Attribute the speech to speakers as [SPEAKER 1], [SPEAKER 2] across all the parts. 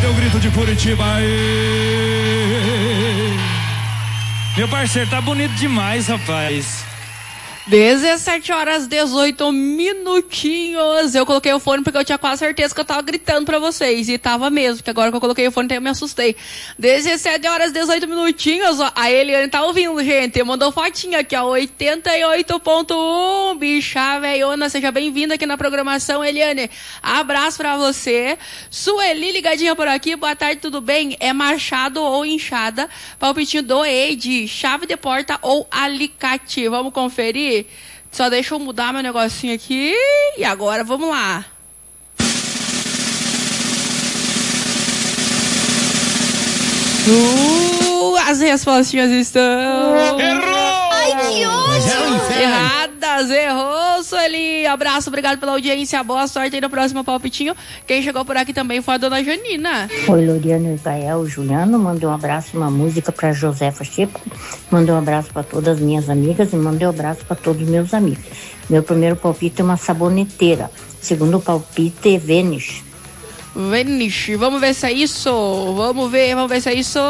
[SPEAKER 1] Cadê o grito de Curitiba? Meu parceiro, tá bonito demais, rapaz.
[SPEAKER 2] 17h18. Eu coloquei o fone porque eu tinha quase certeza que eu tava gritando pra vocês. E tava mesmo, que agora que eu coloquei o fone eu me assustei. 17h18. A Eliane tá ouvindo, gente. Mandou fotinha aqui, ó. 88.1. Bicha velhona, seja bem-vinda aqui na programação, Eliane. Abraço pra você. Sueli ligadinha por aqui. Boa tarde, tudo bem? É machado ou enxada? Palpitinho do Eide. Chave de porta ou alicate? Vamos conferir? Só deixa eu mudar meu negocinho aqui. E agora vamos lá. As respostinhas estão...
[SPEAKER 1] Errou!
[SPEAKER 3] Ai, que ódio!
[SPEAKER 2] Erradas, errou, Sueli. Abraço, obrigado pela audiência. Boa sorte aí no próximo palpitinho. Quem chegou por aqui também foi a dona Janina.
[SPEAKER 4] Oi, Loriano e Gael, Juliano. Mandou um abraço, uma música para Josefa Chico. Mandou um abraço para todas as minhas amigas e mandei um abraço para todos os meus amigos. Meu primeiro palpite é uma saboneteira. Segundo palpite é Vênus.
[SPEAKER 2] Vênus, vamos ver se é isso. Vamos ver se é isso.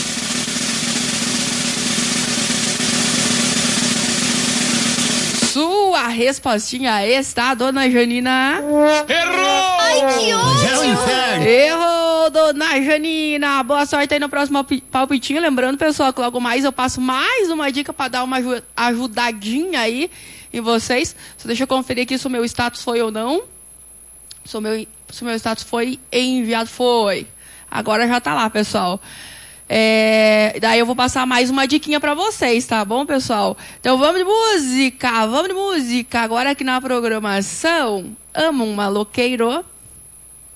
[SPEAKER 2] Sua respostinha está, dona Janina.
[SPEAKER 1] Errou!
[SPEAKER 3] Ai, que ódio!
[SPEAKER 2] Errou, dona Janina. Boa sorte aí no próximo palpitinho. Lembrando, pessoal, que logo mais eu passo mais uma dica para dar uma ajudadinha aí em vocês. Só deixa eu conferir aqui se o meu status foi ou não. Se o meu status foi enviado, foi. Agora já tá lá, pessoal. Daí eu vou passar mais uma diquinha pra vocês, tá bom, pessoal? Então vamos de música. Agora aqui na programação, Amo um Maloqueiro.